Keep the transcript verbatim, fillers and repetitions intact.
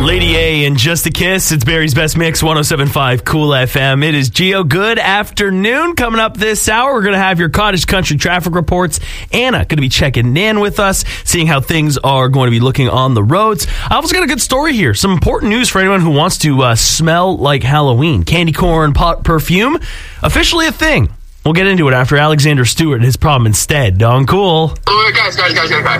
Lady A and Just a Kiss. It's Barry's Best Mix, one oh seven point five Cool F M. It is Geo. Good afternoon. Coming up this hour, we're going to have your cottage country traffic reports. Anna going to be checking in with us, seeing how things are going to be looking on the roads. I also got a good story here. Some important news for anyone who wants to uh, smell like Halloween. Candy corn pot perfume, officially a thing. We'll get into it after Alexander Stewart and his problem instead. Don Cool. Oh, guys, guys, guys, guys, guys.